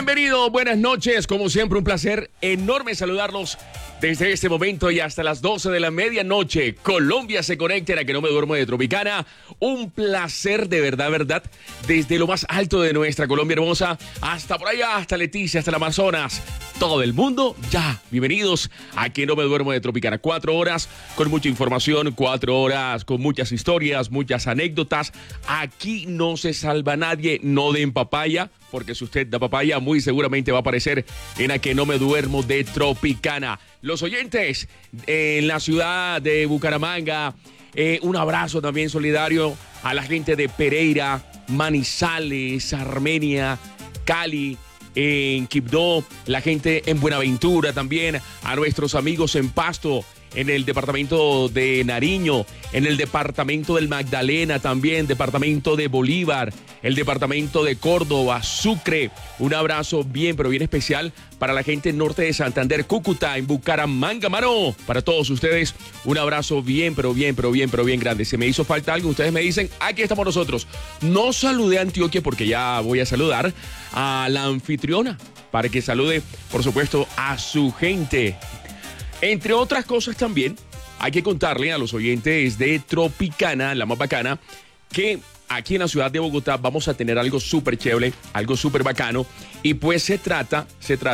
Bienvenidos, buenas noches. Como siempre, un placer enorme saludarlos desde este momento y hasta las 12 de la medianoche. Colombia se conecta en A Que No Me Duermo de Tropicana. Un placer de verdad, desde lo más alto de nuestra Colombia hermosa hasta por allá, hasta Leticia, hasta el Amazonas. Todo el mundo, ya, bienvenidos a Que No Me Duermo de Tropicana. 4 horas con mucha información, 4 horas con muchas historias, muchas anécdotas. Aquí no se salva nadie, no den papaya, porque si usted da papaya, muy seguramente va a aparecer en A Que No Me Duermo de Tropicana. Los oyentes en la ciudad de Bucaramanga, un abrazo también solidario a la gente de Pereira, Manizales, Armenia, Cali, en Quibdó, la gente en Buenaventura también, a nuestros amigos en Pasto, en el departamento de Nariño, en el departamento del Magdalena también, departamento de Bolívar, el departamento de Córdoba, Sucre. Un abrazo bien, pero bien especial para la gente norte de Santander, Cúcuta, en Bucaramanga, mano. Para todos ustedes, un abrazo bien, pero bien grande. Si me hizo falta algo, ustedes me dicen, aquí estamos nosotros. No saludé a Antioquia porque ya voy a saludar a la anfitriona para que salude, por supuesto, a su gente. Entre otras cosas también, hay que contarle a los oyentes de Tropicana, la más bacana, que aquí en la ciudad de Bogotá vamos a tener algo súper chévere, algo súper bacano. Y pues se trata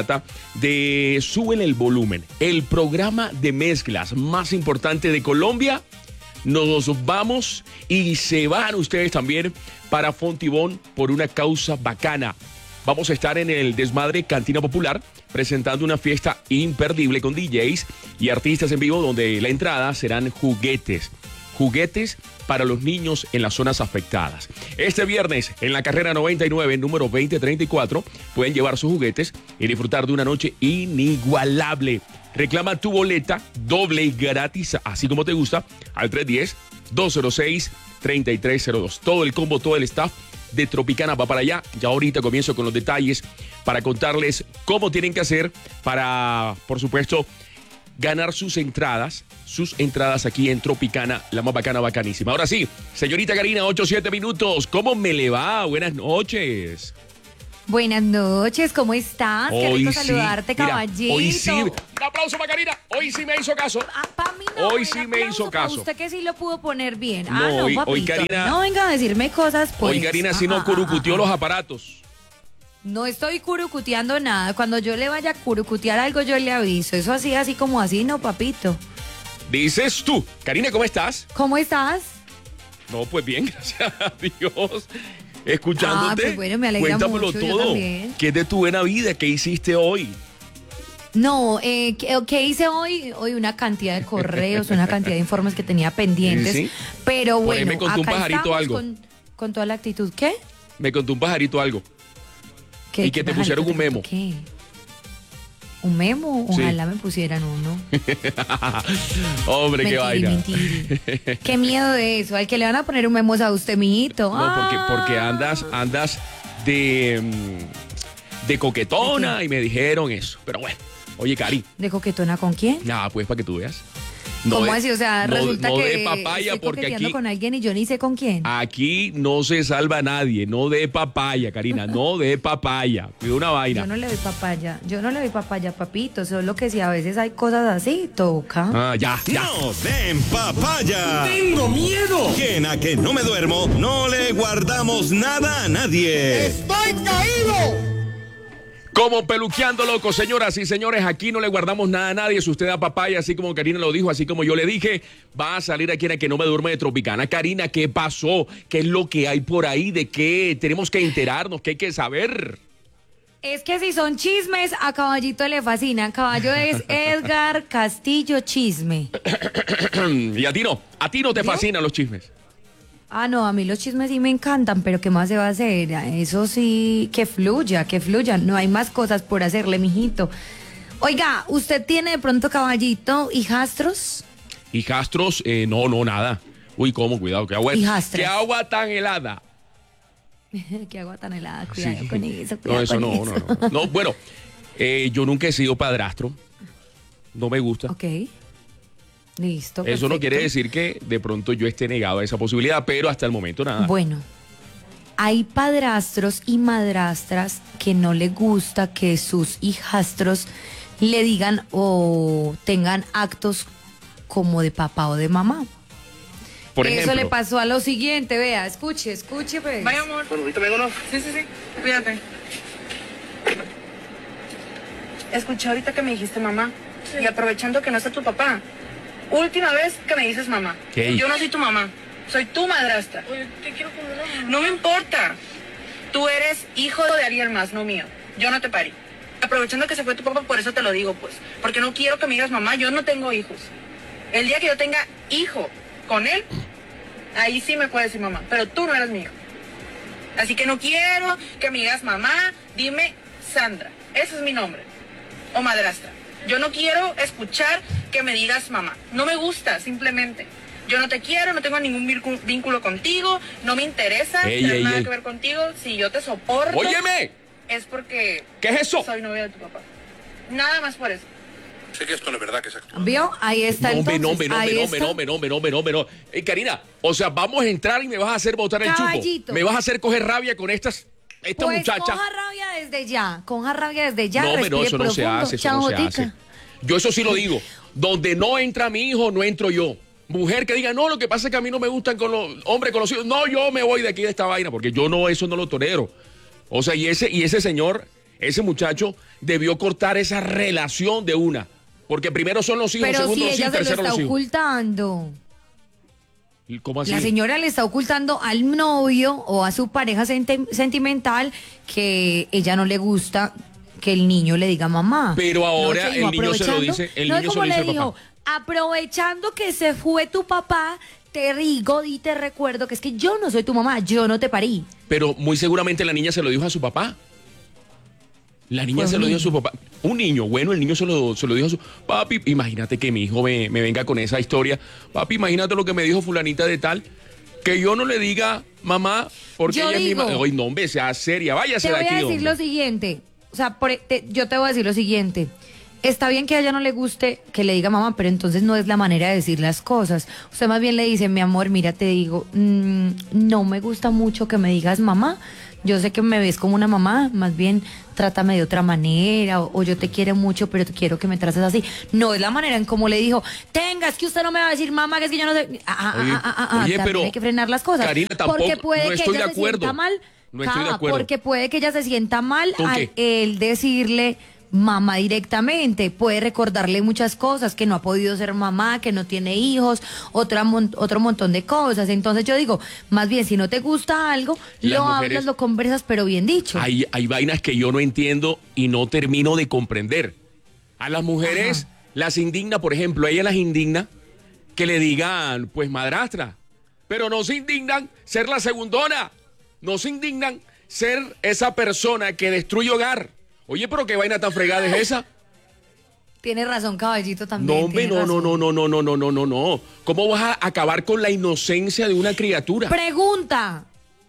de Suben el Volumen, el programa de mezclas más importante de Colombia. Nos vamos y se van ustedes también para Fontibón por una causa bacana. Vamos a estar en el Desmadre Cantina Popular presentando una fiesta imperdible con DJs y artistas en vivo donde la entrada serán juguetes para los niños en las zonas afectadas. Este viernes en la carrera 99, número 2034, pueden llevar sus juguetes y disfrutar de una noche inigualable. Reclama tu boleta doble y gratis, así como te gusta, al 310-206-3302. Todo el combo, todo el staff de Tropicana va para allá. Ya ahorita comienzo con los detalles para contarles cómo tienen que hacer para, por supuesto, ganar sus entradas aquí en Tropicana, la más bacana, bacanísima. Ahora sí, señorita Karina, 8-7 minutos. ¿Cómo me le va? Buenas noches. Buenas noches, ¿cómo estás? Qué rico saludarte, mira, caballito. Hoy sí, un aplauso para Karina. Hoy sí me hizo caso. Para mí no. Hoy sí me hizo caso. Usted que sí lo pudo poner bien. No, no, papito. Hoy Karina, no venga a decirme cosas, pues. Hoy Karina sí no curucuteó los aparatos. No estoy curucuteando nada. Cuando yo le vaya a curucutear algo, yo le aviso. Eso así como así, no, papito. Dices tú. Karina, ¿cómo estás? ¿Cómo estás? No, pues bien, gracias a Dios. Escuchándote, pues bueno, me alegra cuéntamelo mucho, todo. ¿Qué es de tu buena vida? ¿Qué hiciste hoy? No, ¿qué hice hoy? Hoy una cantidad de correos, una cantidad de informes que tenía pendientes. ¿Sí? Pero bueno, me contó un pajarito algo. Con toda la actitud. ¿Qué? Me contó un pajarito algo. ¿Qué? Y que te pusieron un memo. ¿Qué? ¿Un memo? Ojalá me pusieran uno. Hombre, qué vaina. Mentira. Qué miedo de eso. Al que le van a poner un memo es a usted, mijito. No, porque andas de coquetona y me dijeron eso. Pero bueno, oye, Cari. ¿De coquetona con quién? Nada, pues para que tú veas. ¿Cómo así? O sea, resulta que de papaya estoy porque coqueteando aquí con alguien y yo ni sé con quién. Aquí no se salva nadie. No de papaya, Karina. No de papaya. Cuida una vaina. Yo no le doy papaya, papito. Solo que si a veces hay cosas así, toca. Ya. ¡No den papaya! ¡Tengo miedo! Que en A Que No Me Duermo no le guardamos nada a nadie. ¡Estoy caído! Como peluqueando loco, señoras y señores, aquí no le guardamos nada a nadie. Si usted da papaya, así como Karina lo dijo, así como yo le dije, va a salir aquí en A Que No Me Duerme de Tropicana. Karina, ¿qué pasó? ¿Qué es lo que hay por ahí? ¿De qué tenemos que enterarnos? ¿Qué hay que saber? Es que si son chismes, a Caballito le fascina. Caballo es Edgar Castillo Chisme. Y a ti no te fascinan los chismes. No, a mí los chismes sí me encantan, pero ¿qué más se va a hacer? Eso sí, que fluya. No hay más cosas por hacerle, mijito. Oiga, ¿usted tiene de pronto, Caballito, hijastros? Hijastros, no, nada. Uy, ¿cómo? Cuidado, qué agua tan helada. Qué agua tan helada, cuidado Sí. con eso. No, eso no. No, bueno, yo nunca he sido padrastro. No me gusta. Ok. Listo. Eso no perfecto. quiere decir que de pronto yo esté negado a esa posibilidad, pero hasta el momento nada. Bueno, hay padrastros y madrastras que no les gusta que sus hijastros le digan o tengan actos como de papá o de mamá. Por Eso ejemplo, le pasó a lo siguiente, vea, escuche, pues. Vaya, amor. Bueno, ahorita vengo, ¿no? Sí. Cuídate. Escuché ahorita que me dijiste mamá. Sí. Y aprovechando que no está tu papá. Última vez que me dices mamá. ¿Qué? Yo no soy tu mamá. Soy tu madrastra. Oye, te quiero como una mamá. No me importa. Tú eres hijo de alguien más, no mío. Yo no te parí. Aprovechando que se fue tu papá, por eso te lo digo, pues. Porque no quiero que me digas mamá, yo no tengo hijos. El día que yo tenga hijo con él, ahí sí me puedes decir mamá. Pero tú no eres mío. Así que no quiero que me digas mamá, dime Sandra. Ese es mi nombre. O madrastra. Yo no quiero escuchar que me digas mamá. No me gusta, simplemente. Yo no te quiero, no tengo ningún vínculo contigo, no me interesa tener nada que ver contigo. Si yo te soporto, ¡óyeme! es porque ¿Qué es eso? soy novia de tu papá. Nada más por eso. Sé que esto no es verdad que se actúa. ¿Vio? Ahí está No, entonces. no. Karina, o sea, vamos a entrar y me vas a hacer botar el chupo. Caballito. Me vas a hacer coger rabia con esta Pues muchacha. coja rabia desde ya. No, respire no, eso no se profundo. hace, eso no se Chajotica. hace. Yo eso sí lo digo. Donde no entra mi hijo, no entro yo. Mujer que diga, no, lo que pasa es que a mí no me gustan con los hombres conocidos. No, yo me voy de aquí de esta vaina, porque yo no, eso no lo tolero. O sea, y ese señor, ese muchacho, debió cortar esa relación de una. Porque primero son los hijos, Pero segundo si los ella hijos, se lo tercero está los hijos. ocultando. ¿Cómo así? La señora le está ocultando al novio o a su pareja sentimental que ella no le gusta que el niño le diga mamá. Pero ahora No, el niño se lo dice, el niño se lo dice al papá. Aprovechando que se fue tu papá, te digo y te recuerdo que es que yo no soy tu mamá, yo no te parí. Pero muy seguramente la niña se lo dijo a su papá. La niña Fue se un lo dijo a su niño. papá. Un niño, bueno, el niño se lo dijo a su papi. Imagínate que mi hijo me venga con esa historia. Papi, imagínate lo que me dijo fulanita de tal. Que yo no le diga mamá, porque Yo ella digo, es mi mamá. Oye, no, hombre, sea seria, váyase Te de voy aquí. a decir hombre. lo siguiente. O sea, yo te voy a decir lo siguiente. Está bien que a ella no le guste que le diga mamá, pero entonces no es la manera de decir las cosas. Usted más bien le dice, mi amor, mira, te digo, no me gusta mucho que me digas mamá. Yo sé que me ves como una mamá, más bien trátame de otra manera, o yo te quiero mucho, pero te quiero que me trates así. No es la manera en cómo le dijo, es que usted no me va a decir mamá, que es que yo no sé. Oye, También pero, hay que frenar las cosas. Karina, tampoco, porque puede no que estoy ella de se acuerdo. sienta mal. No estoy de acuerdo. Porque puede que ella se sienta mal ¿Con al qué? él decirle mamá directamente, puede recordarle muchas cosas, que no ha podido ser mamá, que no tiene hijos, otro montón de cosas. Entonces yo digo, más bien si no te gusta algo, Las lo mujeres- hablas, lo conversas, pero bien dicho. Hay vainas que yo no entiendo y no termino de comprender. A las mujeres las indigna, por ejemplo, a ellas las indigna que le digan, pues madrastra, pero no se indignan ser la segundona, no se indignan ser esa persona que destruye hogar. Oye, pero qué vaina tan fregada es esa. Tiene razón, caballito, también. No, hombre, tiene razón. no. ¿Cómo vas a acabar con la inocencia de una criatura? Pregunta,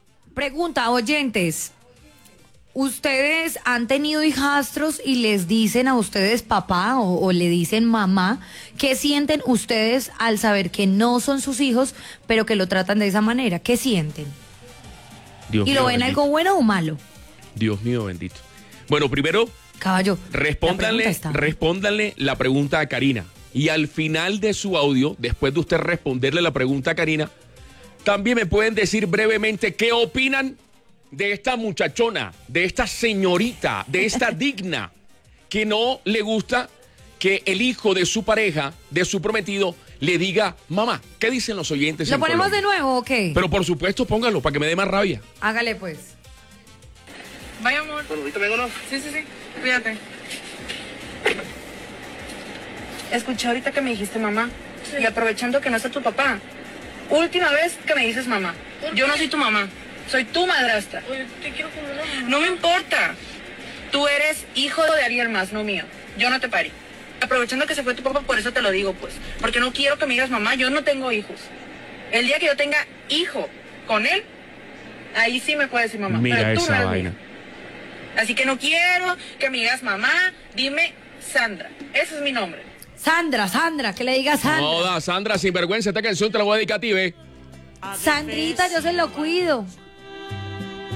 oyentes. ¿Ustedes han tenido hijastros y les dicen a ustedes papá o le dicen mamá? ¿Qué sienten ustedes al saber que no son sus hijos, pero que lo tratan de esa manera? ¿Qué sienten? Dios ¿Y lo mío ven bendito. algo bueno o malo? Dios mío bendito. Bueno, primero, Caballo, respóndanle la pregunta a Karina. Y al final de su audio, después de usted responderle la pregunta a Karina, también me pueden decir brevemente qué opinan de esta muchachona, de esta señorita, de esta digna, que no le gusta que el hijo de su pareja, de su prometido, le diga mamá. ¿Qué dicen los oyentes? ¿Lo en ponemos Colombia? de nuevo o qué? Pero por supuesto, póngalo para que me dé más rabia. Hágale pues. Vaya, amor. Bueno, ahorita vengo, ¿no? Sí. Cuídate. Escuché ahorita que me dijiste mamá. Y aprovechando que no está tu papá. Última vez que me dices mamá. Yo no soy tu mamá. Soy tu madrastra. Oye, te quiero como una mamá. No me importa. Tú eres hijo de alguien más, no mío. Yo no te parí. Aprovechando que se fue tu papá, por eso te lo digo, pues. Porque no quiero que me digas mamá, yo no tengo hijos. El día que yo tenga hijo con él, ahí sí me puedes decir mamá. Mira pero tú esa no eres vaina. mía. Así que no quiero que me digas mamá, dime Sandra. Ese es mi nombre. Sandra, que le diga Sandra. No, da, Sandra, sinvergüenza, esta canción te la voy a dedicar a ti, ve. Sandrita, yo se lo cuido.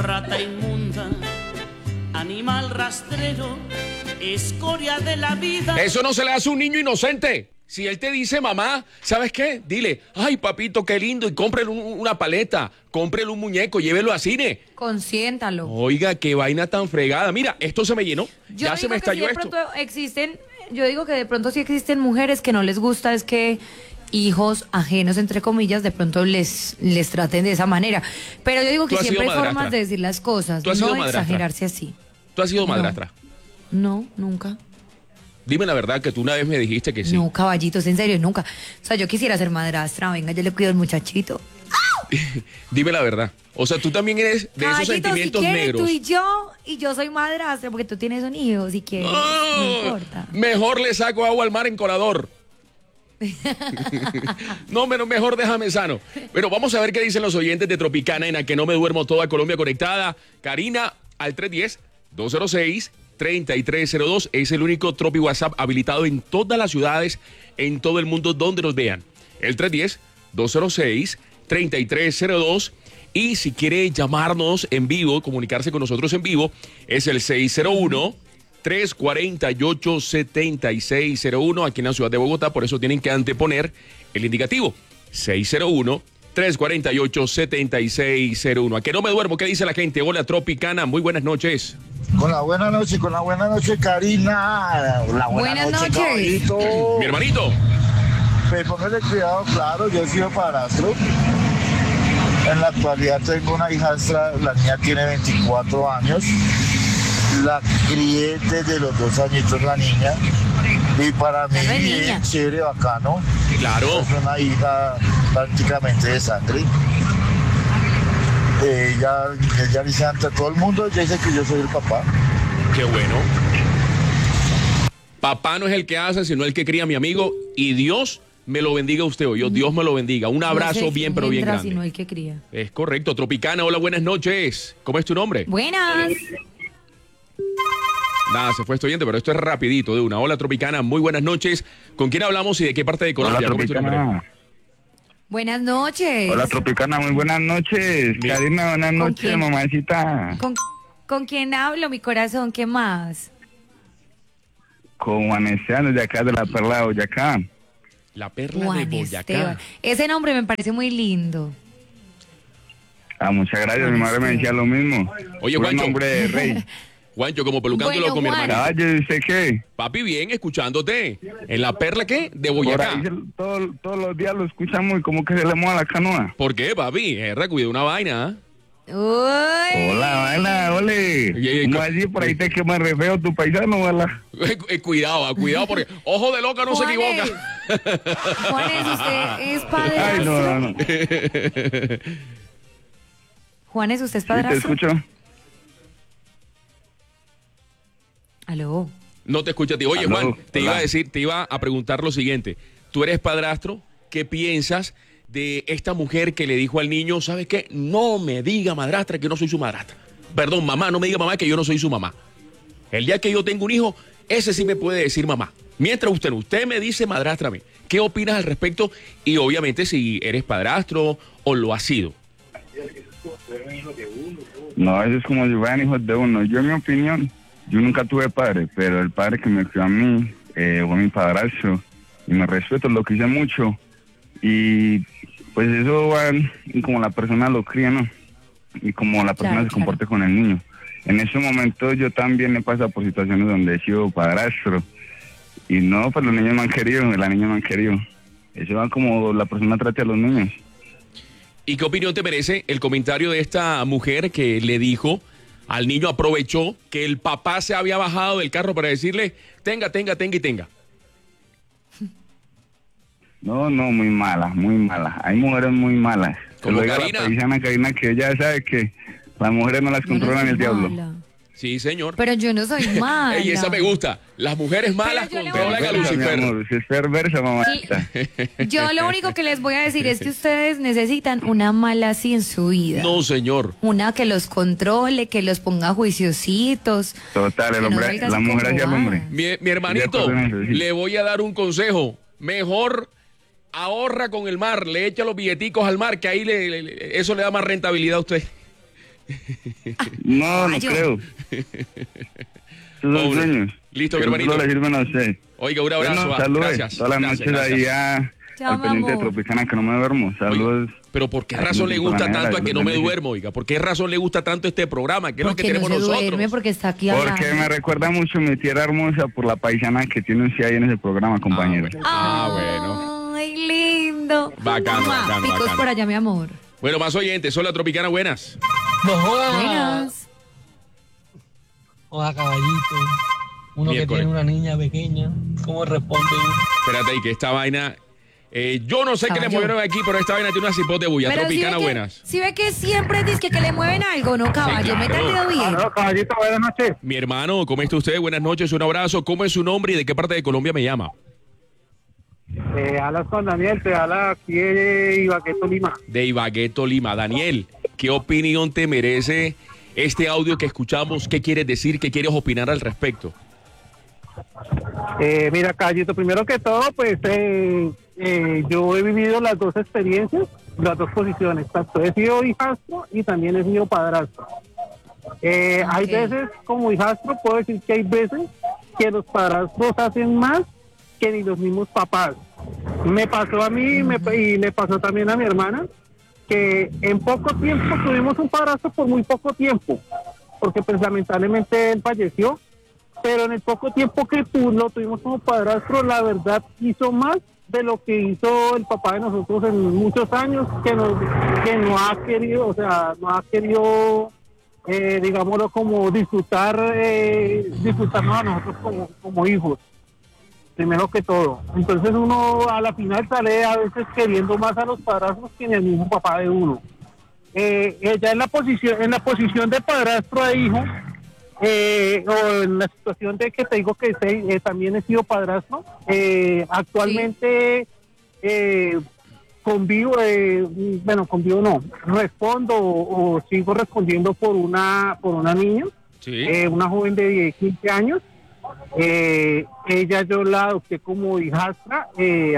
rata inmunda, animal rastrero, escoria de la vida. Eso no se le hace a un niño inocente. Si él te dice, mamá, ¿sabes qué? Dile, ay, papito, qué lindo, y cómprele una paleta, cómprele un muñeco, llévelo a cine. Consiéntalo. Oiga, qué vaina tan fregada. Mira, esto se me llenó. Yo Ya se digo me que sí estalló de esto. pronto yo digo que de pronto sí existen mujeres que no les gusta es que hijos ajenos, entre comillas, de pronto les traten de esa manera. Pero yo digo que Tú has sido siempre hay madrastra. formas de decir las cosas, Tú has sido no madrastra. exagerarse así. ¿Tú has sido No. madrastra? No, nunca. Dime la verdad que tú una vez me dijiste que sí. No, caballitos, en serio, nunca. O sea, yo quisiera ser madrastra, venga, yo le cuido al muchachito. Dime la verdad. O sea, tú también eres de esos Caballito, sentimientos si quieres, negros. tú y yo soy madrastra, porque tú tienes un hijo, si quieres, no ¡Ah! importa. Mejor le saco agua al mar en colador. No, mejor déjame sano. Pero vamos a ver qué dicen los oyentes de Tropicana en la que no me duermo, toda Colombia conectada. Karina, al 310-206-3302. Es el único Tropi WhatsApp habilitado en todas las ciudades, en todo el mundo donde nos vean. El 310-206-3302. Y si quiere llamarnos en vivo, comunicarse con nosotros en vivo, es el 601-348-7601 aquí en la ciudad de Bogotá. Por eso tienen que anteponer el indicativo 601-348-7601. A que no me duermo, ¿qué dice la gente? Hola, Tropicana, muy buenas noches. Con la buena noche, Karina. La Buenas noches. caballito. Mi hermanito. Pues póngale cuidado, claro, yo he sido padrastro. En la actualidad tengo una hijastra, la niña tiene 24 años. La crié desde los 2 añitos la niña. Y para mí Ya no es bien niña. chévere, bacano. Claro. Es una hija prácticamente de sangre. Ella dice ante todo el mundo, ella dice que yo soy el papá. Qué bueno. Papá no es el que hace, sino el que cría, mi amigo. Y Dios me lo bendiga a usted hoy. Dios me lo bendiga. Un abrazo No sé bien, quién pero bien entra, grande. sino el que cría. Es correcto. Tropicana, hola, buenas noches. ¿Cómo es tu nombre? Buenas. Nada, se fue este oyente, pero esto es rapidito de una. Hola, Tropicana, muy buenas noches. ¿Con quién hablamos y de qué parte de Colombia? ¿Cómo es tu nombre? Buenas noches. Hola Tropicana, muy buenas noches. Bien. Karina, buenas ¿Con noches, quién? mamacita. ¿Con quién hablo, mi corazón? ¿Qué más? Con Juan Esteban de acá de la Perla de Boyacá. La perla Juan de Boyacá. Esteban. Ese nombre me parece muy lindo. Ah, muchas gracias, Juan mi madre me decía lo mismo. Oye, Puro Juancho. nombre de rey. Juancho, como pelucándolo Bueno, con mi Juan. hermano. Caballo, ¿y usted qué? Papi, bien, escuchándote. ¿En la perla qué? De Por Boyacá. ahí todos los días lo escuchamos y como que se le mueve la canoa. ¿Por qué, papi? Cuida una vaina, ¿ah? Uy. Hola, ole. Oye, ¿Cómo así? Por ahí te quema re feo tu paisano, ¿verdad? Cuidado, cuidado, porque ojo de loca no se Juanes. equivoca. Juanes, ¿usted es Ay, padrastro? no. Juanes, ¿usted es Sí, te padrastro? escucho. Aló. No te escucho a ti. Oye, Aló, Juan, te hola. iba a preguntar lo siguiente. Tú eres padrastro, ¿qué piensas de esta mujer que le dijo al niño, ¿sabes qué? No me diga madrastra que yo no soy su madrastra. Perdón, mamá, no me diga mamá que yo no soy su mamá. El día que yo tengo un hijo, ese sí me puede decir mamá. Mientras usted me dice madrastra a mí. ¿Qué opinas al respecto? Y obviamente si eres padrastro o lo has sido. No, eso es como si fueran hijos de uno. Yo, en mi opinión, yo nunca tuve padre, pero el padre que me crió a mí fue mi padrastro. Y me respeto, lo quise mucho. Y pues eso va en como la persona lo cría, ¿no? Y como la persona Claro, se comporte con el niño. En ese momento yo también he pasado por situaciones donde he sido padrastro. Y no, pues los niños me han querido, las niñas me han querido. Eso va como la persona trate a los niños. ¿Y qué opinión te merece el comentario de esta mujer que le dijo al niño, aprovechó que el papá se había bajado del carro para decirle, tenga y tenga? No, muy malas, muy malas. Hay mujeres muy malas. Como Como diga Karina. la paisana Karina, que ella sabe que las mujeres no las Yo no controlan soy el diablo. mala. Sí, señor. Pero yo no soy mala. Ey, esa me gusta. Las mujeres malas yo le controlan voy a a Perversa, mi Lucifer. amor, si es perversa, mamacita. Yo lo único que les voy a decir es que ustedes necesitan una mala así en su vida. No, señor. Una que los controle, que los ponga juiciositos. Total, el Que no hombre, salga la así mujer como hacia el hombre. bobadas. Mi hermanito, De acuerdo en eso, sí. le voy a dar un consejo. Mejor ahorra con el mar, le echa los billeticos al mar, que ahí eso le da más rentabilidad a usted. No, no Caballo. creo. Esos son Pobre. sueños. Listo, mi Que no hermanito. le sirven a usted. Oiga, un abrazo. Bueno, va. saludos. Gracias. Todas las Gracias, noches ahí gracias. Chao, al pendiente de amor. Tropicana que no me duermo. Saludos. Pero ¿por qué Ay, razón le no, gusta por la tanto a manera, que no me bendice. duermo, oiga? ¿Por qué razón le gusta tanto este programa? ¿Qué es lo que Porque no tenemos se nosotros? duerme, porque está aquí Porque hablando. me recuerda mucho mi tierra hermosa por la paisana que tiene usted ahí en ese programa, compañero. Bueno. Ay, lindo. Bacano, Mamá, bacano, picos bacano. por allá, mi amor. Bueno, más oyentes. Hola, Tropicana, buenas. No jodas. Buenas. Joda, caballito. Uno que Miércoles. tiene una niña pequeña, ¿cómo responde uno? Espérate ahí, que esta vaina... yo no sé qué le Caballo. movieron aquí, pero esta vaina tiene una cipote bulla. Pero Tropicana, buenas. si ve que siempre dice que le mueven algo, ¿no, caballo? Sí, Me claro. el dedo bien. caballito, buenas noches. Mi hermano, ¿cómo está usted? Buenas noches, un abrazo. ¿Cómo es su nombre y de qué parte de Colombia me llama? Hablas con Daniel, te habla aquí de Ibagué, Tolima. De Ibagué, Tolima. Daniel, ¿qué opinión te merece este audio que escuchamos? ¿Qué quieres decir? ¿Qué quieres opinar al respecto? Mira, caballito, primero que todo, pues yo he vivido las dos experiencias, las dos posiciones. Tanto he sido hijastro y también he sido padrastro. Hay veces, como hijastro, puedo decir que hay veces que los padrastros hacen más que ni los mismos papás. Me pasó a mí y le pasó también a mi hermana, que en poco tiempo tuvimos un padrastro por muy poco tiempo, porque pues lamentablemente él falleció, pero en el poco tiempo que lo tuvimos como padrastro, la verdad hizo más de lo que hizo el papá de nosotros en muchos años, que no ha querido, o sea, no ha querido, digámoslo, como disfrutarnos a nosotros como hijos, primero que todo. Entonces uno a la final sale a veces queriendo más a los padrastros que en el mismo papá de uno. Ya en la posición de padrastro a hijo, o en la situación de que te digo que también he sido padrastro, actualmente respondo o sigo respondiendo por una niña, Sí. una joven de 15 años. Ella yo la adopté como hijastra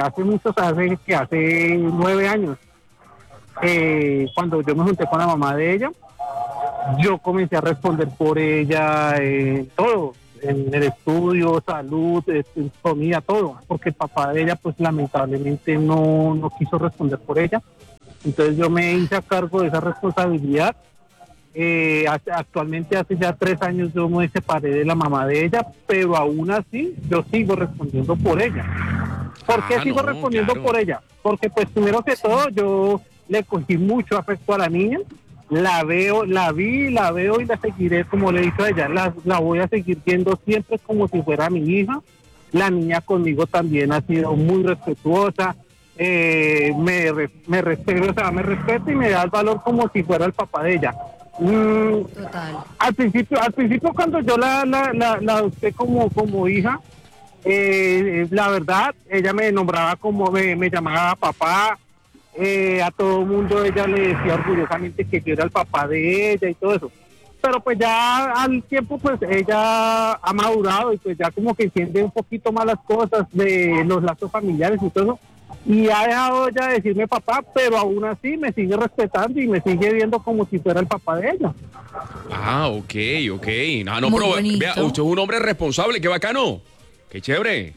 hace 9 años. Cuando yo me junté con la mamá de ella, yo comencé a responder por ella todo, en el estudio, salud, comida, todo, porque el papá de ella pues lamentablemente no quiso responder por ella. Entonces yo me hice a cargo de esa responsabilidad. Actualmente hace ya 3 años yo me separé de la mamá de ella, pero aún así yo sigo respondiendo por ella. ¿Por qué sigo respondiendo por ella? Porque pues primero que todo yo le cogí mucho afecto a la niña, la veo y la seguiré, como le he dicho a ella, la voy a seguir viendo siempre como si fuera mi hija. La niña conmigo también ha sido muy respetuosa, me respeta y me da el valor como si fuera el papá de ella. Total. Al principio cuando yo la adopté como hija, la verdad, ella me nombraba me llamaba papá, a todo el mundo ella le decía orgullosamente que yo era el papá de ella y todo eso. Pero pues ya al tiempo pues ella ha madurado y pues ya como que entiende un poquito más las cosas de los lazos familiares y todo eso. Y ha dejado ya de decirme papá, pero aún así me sigue respetando y me sigue viendo como si fuera el papá de ella. Ah, ok. No, Muy pero bonito. vea, usted es un hombre responsable, qué bacano. Qué chévere.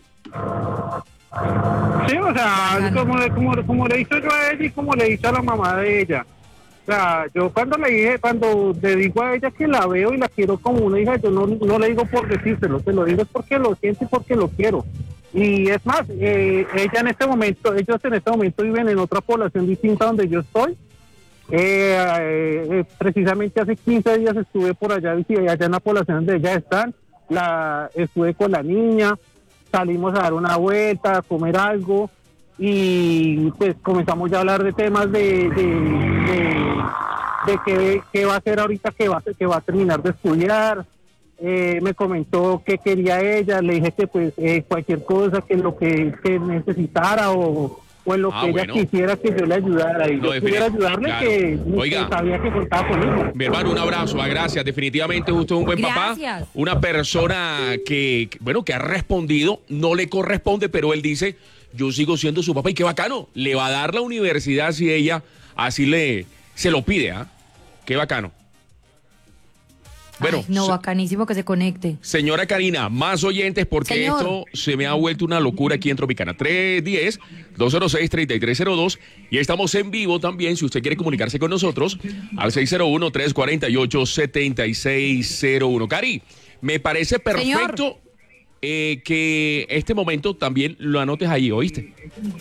Sí, o sea, Bacano. como le hice yo a ella y como le hice a la mamá de ella. O sea, yo cuando le digo a ella que la veo y la quiero como una hija, yo no le digo por decírselo, se lo digo es porque lo siento y porque lo quiero. Y es más, ellos en este momento viven en otra población distinta donde yo estoy. Precisamente hace 15 días estuve por allá en la población donde ellas están. Estuve con la niña, salimos a dar una vuelta, a comer algo y pues comenzamos ya a hablar de temas de qué va a hacer ahorita que va a terminar de estudiar. Me comentó qué quería ella, le dije que pues cualquier cosa, que lo que necesitara o en lo que ella quisiera que yo le ayudara y No, yo pudiera ayudarle, claro. que Oiga. sabía que contaba conmigo. Mi hermano, un abrazo, gracias. Definitivamente usted es un buen papá. Gracias. Una persona que ha respondido, no le corresponde, pero él dice, yo sigo siendo su papá y qué bacano. Le va a dar la universidad si ella así se lo pide, ¿ah? Qué bacano. Bueno, Ay, no, bacanísimo que se conecte. señora Karina, más oyentes porque Señor. esto se me ha vuelto una locura aquí en Tropicana. 310-206-3302 y estamos en vivo también si usted quiere comunicarse con nosotros al 601-348-7601. Cari, me parece perfecto que este momento también lo anotes ahí, ¿oíste?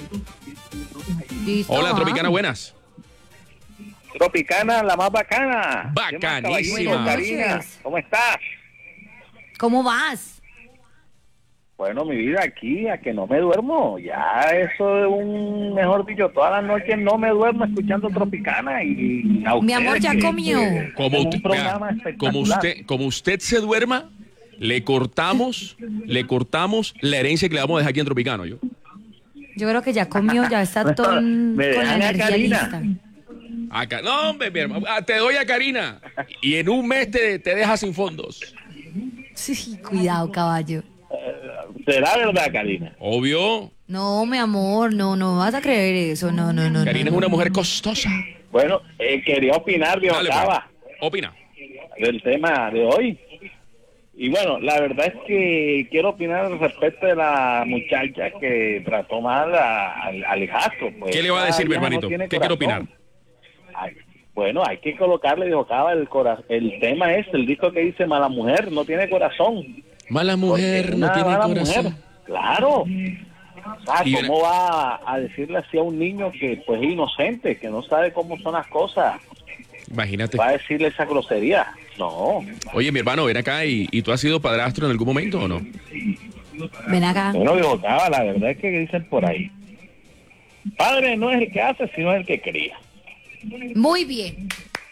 Listo, Hola, Tropicana, buenas. Tropicana, la más bacana. Bacanísima. Buenas Karina, noches. ¿cómo estás? ¿Cómo vas? Bueno, mi vida, aquí, a que no me duermo. Ya eso es un, mejor dicho, todas las noches no me duermo escuchando Tropicana y a Mi amor, ustedes ya comió. Como es usted, un programa vea, espectacular. como usted se duerma, le cortamos la herencia que le vamos a dejar aquí en Tropicano, yo. Yo creo que ya comió, ya está todo con Me la dejan a energía Karina. lista. Acá, no, hombre, mi hermano, te doy a Karina y en un mes te deja sin fondos. Sí, cuidado, caballo. ¿Será verdad, Karina? Obvio, No, mi amor, no vas a creer eso. No. Karina es una mujer costosa. Bueno, quería opinar, viejo Dale, Cava, pues. Opina. del tema de hoy. Y bueno, la verdad es que quiero opinar al respecto de la muchacha que trató mal al hijastro. Pues, ¿Qué le va a decir, mi esa vieja hermanito? no tiene ¿Qué quiere corazón. opinar? Ay, bueno, hay que colocarle, dijo Cava, el tema es, el disco que dice Mala Mujer, no tiene corazón. Mala mujer, Porque no una tiene mala corazón. mujer, claro. O sea, Y ¿cómo va a decirle así a un niño que pues es inocente, que no sabe cómo son las cosas? Imagínate. Va a decirle esa grosería. No. Oye, mi hermano, ven acá y tú has sido padrastro en algún momento o no? Ven acá. Bueno, dijo Cava, la verdad es que dicen por ahí. Padre no es el que hace, sino el que cría. Muy bien.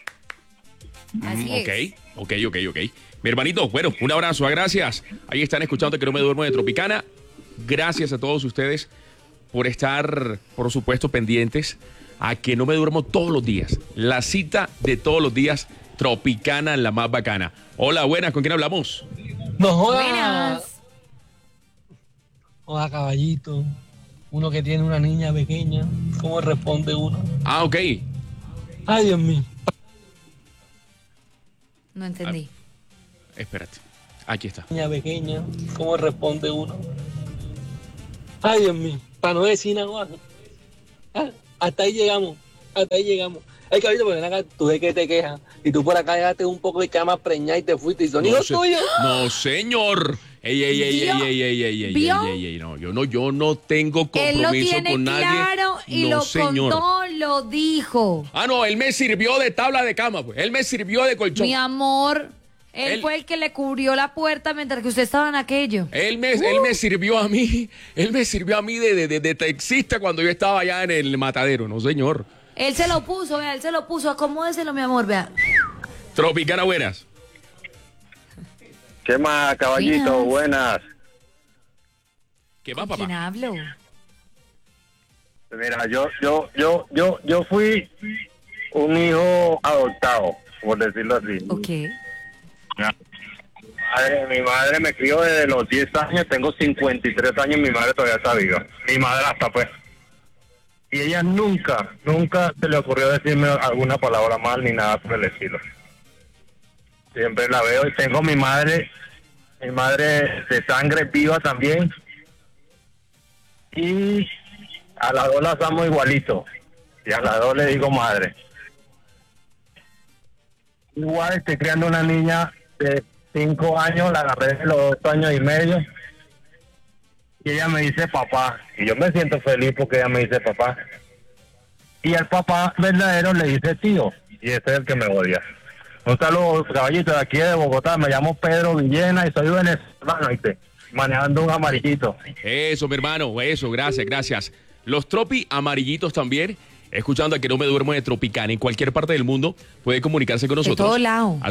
Así es. Ok. Mi hermanito, bueno, un abrazo, gracias. Ahí están escuchando Que No Me Duermo de Tropicana. Gracias a todos ustedes por estar, por supuesto, pendientes a Que No Me Duermo todos los días. La cita de todos los días, Tropicana, la más bacana. Hola, buenas, ¿con quién hablamos? No joda. Buenas. Joda, caballito. Uno que tiene una niña pequeña. ¿Cómo responde uno? Ah, ok. Ay, Dios mío. No entendí. Espérate, aquí está. Niña pequeña. ¿Cómo responde uno? Ay, Dios mío. Para no decir nada. Ah, hasta ahí llegamos. Ay, caballito, pues ven acá, tú de que te quejas. Y tú por acá llegaste un poco de cama preñada y te fuiste. Y son hijos tuyos. No, señor. Ey, no, yo no tengo Él lo compromiso tiene con nadie. claro y No, lo señor. contó, lo dijo. Ah, no, él me sirvió de tabla de cama, pues. Él me sirvió de colchón. Mi amor, él fue el que le cubrió la puerta mientras que usted estaba en aquello. Él me sirvió a mí, de taxista cuando yo estaba allá en el matadero, no señor. Él se lo puso, vea, acomódeselo, mi amor, vea. Tropicana, buenas. ¿Qué más, caballito? Buenas. ¿Qué más, ¿Con quién papá? hablo? Mira, yo fui un hijo adoptado, por decirlo así. Ok. Mi madre me crió desde los 10 años, tengo 53 años, mi madre todavía está viva. Mi madrastra, pues. Y ella nunca se le ocurrió decirme alguna palabra mal ni nada por el estilo. Siempre la veo y tengo mi madre de sangre viva también. Y a las dos las amo igualito. Y a las dos le digo madre. Igual estoy criando una niña de 5 años, la agarré de los 2 años y medio. Y ella me dice papá. Y yo me siento feliz porque ella me dice papá. Y el papá verdadero le dice tío. Y ese es el que me odia. Un saludo, caballito, de aquí de Bogotá. Me llamo Pedro Villena y soy venezolano, ¿viste? Manejando un amarillito. Eso, mi hermano, eso, gracias. Los tropi amarillitos también, escuchando a Que No Me Duermo de Tropicana. En cualquier parte del mundo puede comunicarse con nosotros. De todo lado. Al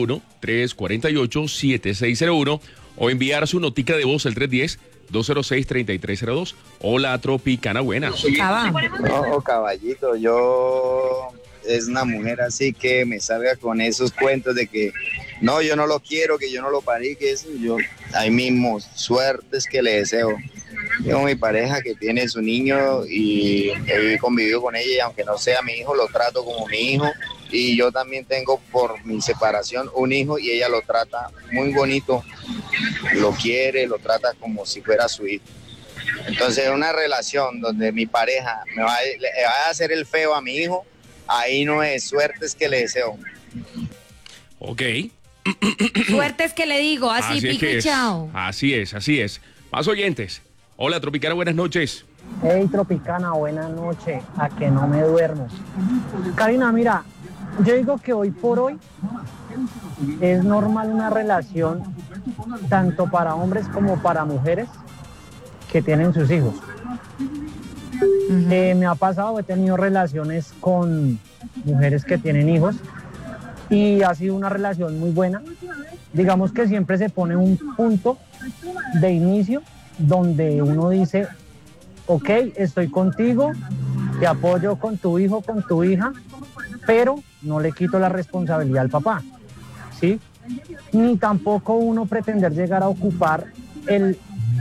601-348-7601 o enviar su notica de voz al 310-206-3302. Hola, Tropicana, buenas. No, caballito, es una mujer así que me salga con esos cuentos de que no, yo no lo quiero, que yo no lo parí, que eso, yo ahí mismo, suertes que le deseo. Tengo mi pareja que tiene su niño y he convivido con ella y aunque no sea mi hijo, lo trato como mi hijo Y yo también tengo por mi separación un hijo y ella lo trata muy bonito, lo quiere, lo trata como si fuera su hijo. Entonces, una relación donde mi pareja le va a hacer el feo a mi hijo, ahí no es, suerte es que le deseo. Ok. Suerte es que le digo, así es pico que y es. chao. Así es. Más oyentes. Hola, Tropicana, buenas noches. Hey, Tropicana, buenas noches. A que no me duermo. Karina, mira, yo digo que hoy por hoy es normal una relación tanto para hombres como para mujeres que tienen sus hijos. Me ha pasado, he tenido relaciones con mujeres que tienen hijos y ha sido una relación muy buena. Digamos que siempre se pone un punto de inicio donde uno dice, ok, estoy contigo, te apoyo con tu hijo, con tu hija, pero no le quito la responsabilidad al papá, ¿sí? Ni tampoco uno pretender llegar a ocupar el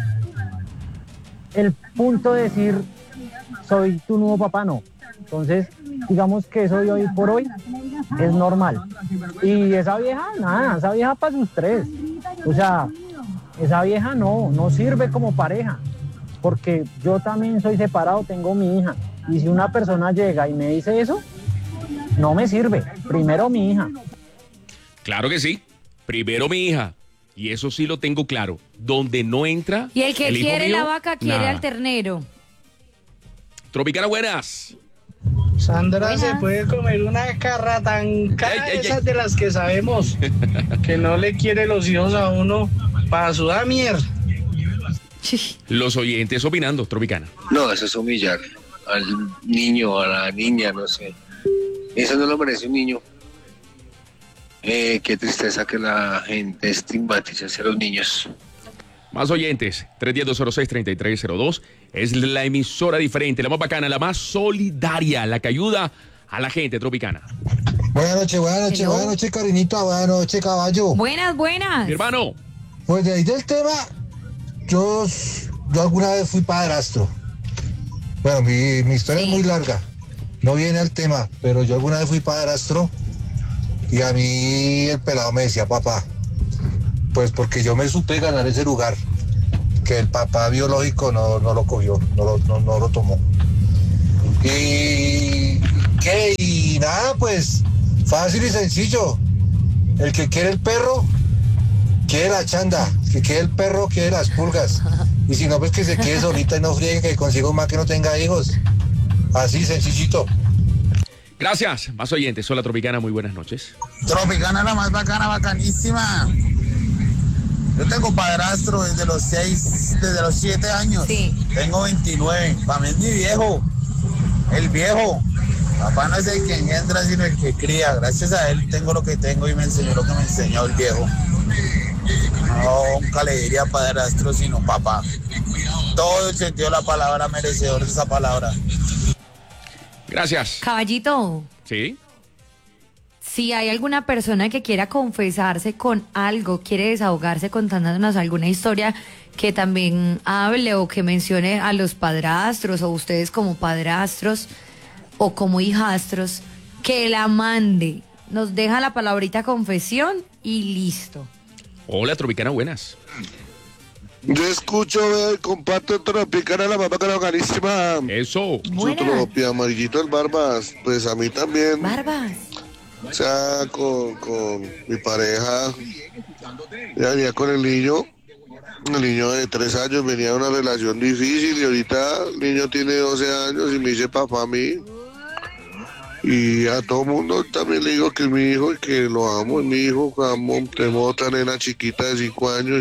punto de decir, soy tu nuevo papá, no. Entonces, digamos que eso de hoy por hoy es normal. Y esa vieja, nada, esa vieja para sus tres. O sea, esa vieja no sirve como pareja. Porque yo también soy separado, tengo mi hija. Y si una persona llega y me dice eso, no me sirve. Primero mi hija. Claro que sí. Primero mi hija. Y eso sí lo tengo claro. Donde no entra. Y el que hijo quiere mío, la vaca quiere nada. al ternero. Tropicana, buenas. Sandra Buenas. se puede comer una carra tan cara, esas de las que sabemos, que no le quiere los hijos a uno para sudar mierda. Los oyentes opinando, Tropicana. No, eso es humillar al niño, a la niña, no sé. Eso no lo merece un niño. Qué tristeza que la gente estigmatice a los niños. Más oyentes, 310-206-3302. Es la emisora diferente, la más bacana, la más solidaria, la que ayuda a la gente, Tropicana. Buenas noches, Carinita, buenas noches, caballo. Buenas. Mi hermano. Pues de ahí del tema, yo alguna vez fui padrastro. Bueno, mi historia es muy larga, no viene al tema, pero yo alguna vez fui padrastro y a mí el pelado me decía papá. Pues porque yo me supe ganar ese lugar, que el papá biológico no lo cogió, no lo tomó. Y nada, pues fácil y sencillo. El que quiere el perro, quiere la chanda. El que quiere el perro, quiere las pulgas. Y si no, pues que se quede solita y no friegue, que consiga un man que no tenga hijos. Así, sencillito. Gracias. Más oyentes. Hola, Tropicana, muy buenas noches. Tropicana, la más bacana, bacanísima. Yo tengo padrastro desde los 7 años. Sí. Tengo 29. Para mí es mi viejo. El viejo. Papá no es el que engendra, sino el que cría. Gracias a él tengo lo que tengo y me enseñó lo que me enseñó el viejo. No, nunca le diría padrastro, sino papá. Todo el sentido de la palabra, merecedor de esa palabra. Gracias. Caballito, ¿Sí? si hay alguna persona que quiera confesarse con algo, quiere desahogarse contándonos alguna historia que también hable o que mencione a los padrastros o ustedes como padrastros o como hijastros, que la mande. Nos deja la palabrita confesión y listo. Hola, Tropicana, buenas. Yo escucho, comparto Tropicana, la mamá canísima. Eso. Su tropia, amarillito el Barbas. Pues a mí también. Barbas. O sea, con mi pareja, ya venía con el niño de 3 años, venía de una relación difícil y ahorita el niño tiene 12 años y me dice papá a mí. Y a todo mundo también le digo que es mi hijo y que lo amo, es mi hijo, amo, tengo otra nena chiquita de 5 años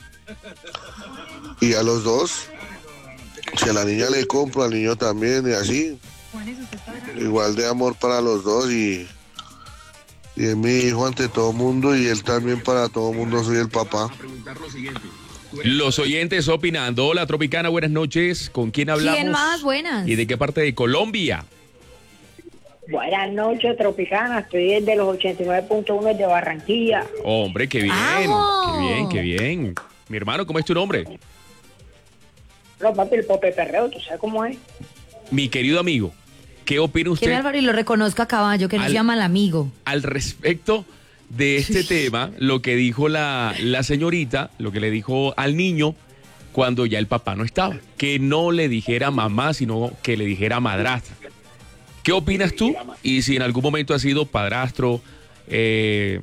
y a los dos, si a la niña le compro, al niño también y así, igual de amor para los dos y es mi hijo ante todo mundo y él también para todo mundo, soy el papá. Los oyentes opinando. Hola, Tropicana, buenas noches. ¿Con quién hablamos? ¿Quién más? Buenas. ¿Y de qué parte de Colombia? Buenas noches, Tropicana. Estoy desde los 89.1 de Barranquilla. Hombre, qué bien. ¡Vamos! Qué bien, qué bien. Mi hermano, ¿cómo es tu nombre? No, papi, el Pope Perreo, ¿tú sabes cómo es? Mi querido amigo, ¿Qué opina usted? Que Álvaro y lo reconozca a caballo, que no se llama el amigo. Al respecto de este tema, lo que dijo la señorita, lo que le dijo al niño cuando ya el papá no estaba, que no le dijera mamá, sino que le dijera madrastra. ¿Qué opinas tú? Y si en algún momento has sido padrastro, sí.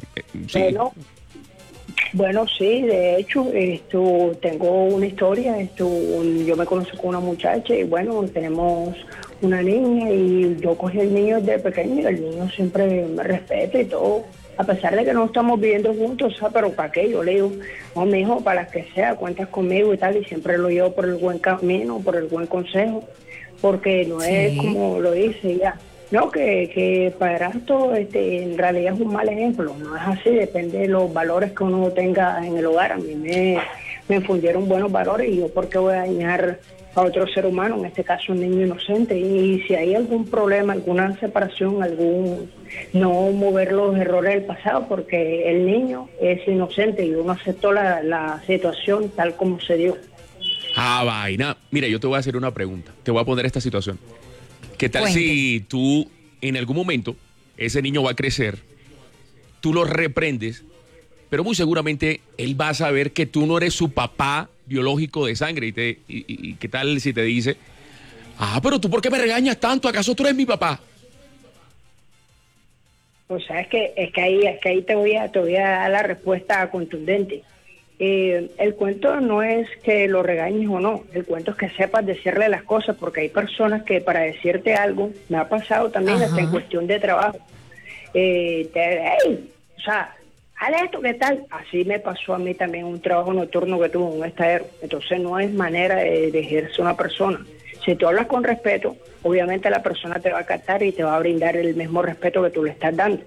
Bueno, sí, de hecho, tengo una historia. Yo me conozco con una muchacha y bueno, tenemos una niña y yo cogí al niño desde pequeño y el niño siempre me respeta y todo. A pesar de que no estamos viviendo juntos, pero ¿para qué? Yo le digo, no, mijo, para las que sea, cuentas conmigo y tal, y siempre lo llevo por el buen camino, por el buen consejo, porque no es como lo dice ya. No, que padrastro en realidad es un mal ejemplo, no es así, depende de los valores que uno tenga en el hogar. A mí me infundieron buenos valores y yo por qué voy a dañar a otro ser humano, en este caso un niño inocente, y si hay algún problema, alguna separación, no mover los errores del pasado, porque el niño es inocente y uno aceptó la situación tal como se dio. Vaina. Mira, yo te voy a hacer una pregunta, te voy a poner esta situación. ¿Qué tal Cuente. si tú en algún momento, ese niño va a crecer, tú lo reprendes, pero muy seguramente él va a saber que tú no eres su papá biológico de sangre y qué tal si te dice, pero tú ¿por qué me regañas tanto? ¿Acaso tú eres mi papá? O sea, es que ahí te voy a dar la respuesta contundente. El cuento no es que lo regañes o no, el cuento es que sepas decirle las cosas, porque hay personas que para decirte algo, me ha pasado también hasta en cuestión de trabajo, o sea, haz esto, ¿qué tal? Así me pasó a mí también un trabajo nocturno que tuve en un estadero. Entonces no es manera de ejercer una persona. Si tú hablas con respeto, obviamente la persona te va a captar y te va a brindar el mismo respeto que tú le estás dando.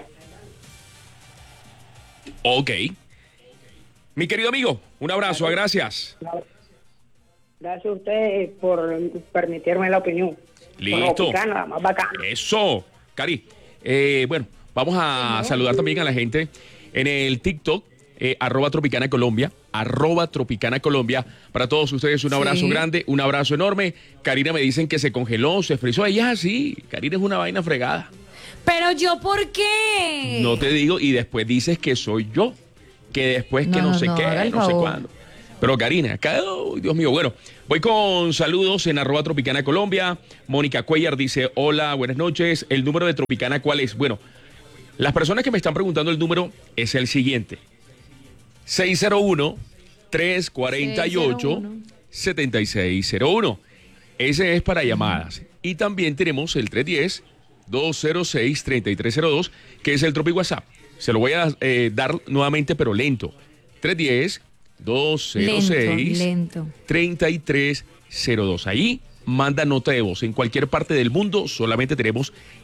Ok. Mi querido amigo, un abrazo, gracias. Gracias a ustedes por permitirme la opinión. Listo. Tropicana, más bacana. Eso, Cari. Bueno, vamos a saludar también a la gente en el TikTok, @Tropicana Colombia, @Tropicana Colombia. Para todos ustedes un abrazo grande, un abrazo enorme. Karina me dicen que se congeló, se frizó. Ella sí, Karina es una vaina fregada. Pero yo, ¿por qué? No te digo, y después dices que soy yo, que después que no sé qué, no sé cuándo. Pero Karina, acá, Dios mío, bueno, voy con saludos en @Tropicana Colombia. Mónica Cuellar dice, hola, buenas noches. ¿El número de Tropicana cuál es? Bueno, las personas que me están preguntando el número es el siguiente. 601-348-7601. Ese es para llamadas. Y también tenemos el 310-206-3302, que es el Tropi WhatsApp. Se lo voy a dar nuevamente, pero lento. 310-206-3302. Ahí manda nota de voz. En cualquier parte del mundo solamente tenemos